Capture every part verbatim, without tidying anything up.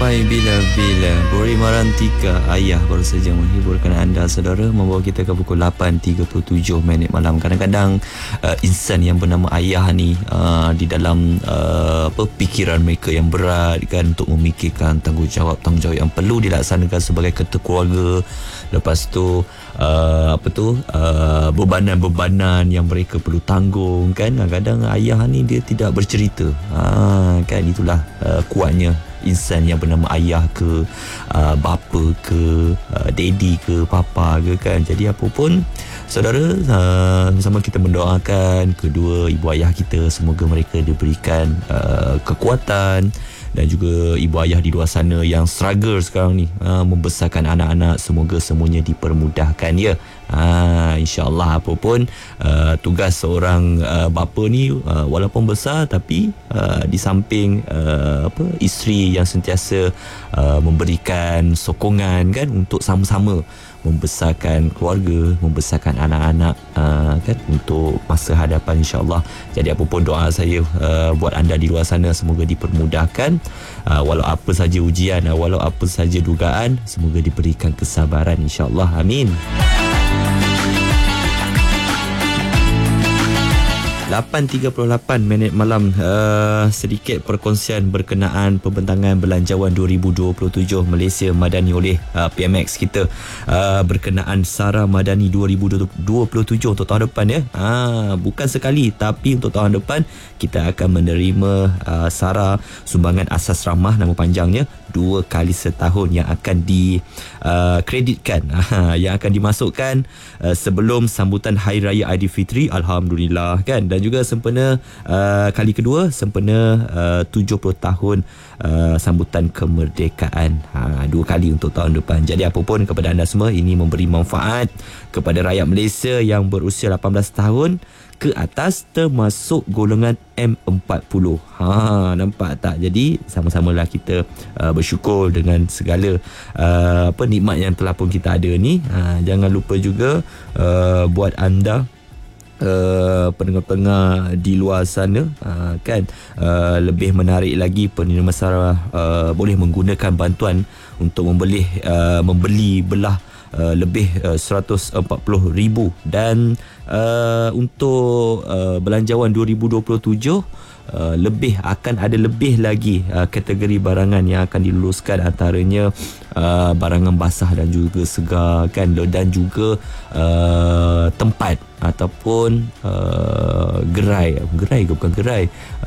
Sampai bila-bila. Buri Marantika, ayah baru saja menghiburkan anda saudara, membawa kita ke pukul lapan tiga puluh tujuh minit malam. Kadang-kadang uh, insan yang bernama ayah ni uh, di dalam uh, apa fikiran mereka yang berat kan, untuk memikirkan tanggungjawab tanggungjawab yang perlu dilaksanakan sebagai ketua keluarga. Lepas tu uh, apa tu uh, bebanan-bebanan yang mereka perlu tanggung kan. Kadang-kadang ayah ni dia tidak bercerita. Ha, kan itulah uh, kuatnya insan yang bernama ayah ke, uh, bapa ke, uh, daddy ke, papa ke kan. Jadi apa pun saudara, uh, sama kita mendoakan kedua ibu ayah kita, semoga mereka diberikan uh, kekuatan, dan juga ibu ayah di luar sana yang struggle sekarang ni uh, membesarkan anak-anak, semoga semuanya dipermudahkan ya. Ha, InsyaAllah apa pun uh, tugas seorang uh, bapa ni uh, walaupun besar, tapi uh, di samping uh, apa isteri yang sentiasa uh, memberikan sokongan kan, untuk sama-sama membesarkan keluarga, membesarkan anak-anak uh, kan, untuk masa hadapan insyaAllah. Jadi apa pun doa saya uh, buat anda di luar sana, semoga dipermudahkan, uh, walau apa saja ujian, uh, walau apa saja dugaan, semoga diberikan kesabaran insyaAllah. Amin. lapan tiga puluh lapan minit malam. uh, Sedikit perkongsian berkenaan pembentangan Belanjawan dua ribu dua puluh tujuh Malaysia Madani oleh uh, P M X kita, uh, berkenaan SARA Madani dua ribu dua puluh tujuh untuk tahun depan ya. uh, Bukan sekali, tapi untuk tahun depan kita akan menerima uh, SARA Sumbangan Asas Ramah, nama panjangnya, dua kali setahun yang akan dikreditkan, uh, yang akan dimasukkan uh, sebelum sambutan Hari Raya Aidilfitri, Alhamdulillah kan. Dan juga sempena uh, kali kedua, sempena uh, tujuh puluh tahun uh, sambutan kemerdekaan, ha, dua kali untuk tahun depan. Jadi apa pun kepada anda semua, ini memberi manfaat kepada rakyat Malaysia yang berusia lapan belas tahun ke atas, termasuk golongan M empat puluh. Ha, nampak tak? Jadi sama-samalah kita uh, bersyukur dengan segala uh, apa nikmat yang telah pun kita ada ni. Ha, jangan lupa juga uh, buat anda Uh, pendengar-pendengar di luar sana, uh, kan uh, lebih menarik lagi, penerima SARA uh, boleh menggunakan bantuan untuk membeli uh, membeli belah uh, lebih uh, seratus empat puluh ribu. Dan uh, untuk uh, Belanjawan dua ribu dua puluh tujuh Uh, lebih akan ada lebih lagi uh, kategori barangan yang akan diluluskan, antaranya uh, barangan basah dan juga segar kan, dan juga uh, tempat ataupun uh, gerai gerai ke bukan gerai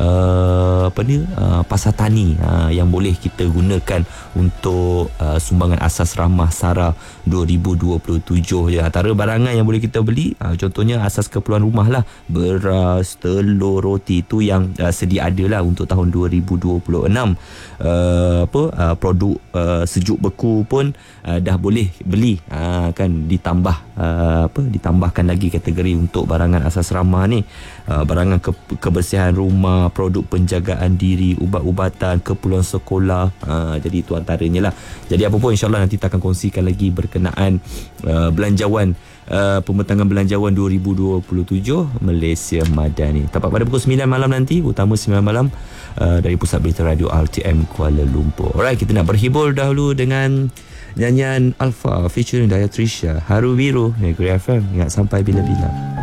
uh, apa ni uh, pasar tani uh, yang boleh kita gunakan untuk uh, sumbangan asas ramah SARA dua ribu dua puluh tujuh ya. Antara barangan yang boleh kita beli, uh, contohnya asas keperluan rumah lah, beras, telur, roti, itu yang uh, sedia ada lah untuk tahun dua ribu dua puluh enam. uh, apa uh, produk uh, sejuk beku pun uh, dah boleh beli, uh, kan, ditambah uh, apa ditambahkan lagi kategori untuk barangan asas ramah ni, uh, barangan ke- kebersihan rumah, produk penjagaan diri, ubat-ubatan, keperluan sekolah. uh, jadi itu antaranya lah. Jadi apa pun insyaAllah nanti kita akan kongsikan lagi berkenaan uh, belanjawan Uh, pembentangan Belanjawan dua ribu dua puluh tujuh Malaysia Madani, tepat pada pukul sembilan malam nanti, utama sembilan malam uh, dari Pusat Berita Radio R T M Kuala Lumpur. Alright, kita nak berhibur dahulu dengan nyanyian Alpha featuring Daya Trisha, Haru Biru, Negeri F M. Ingat, sampai bila-bila.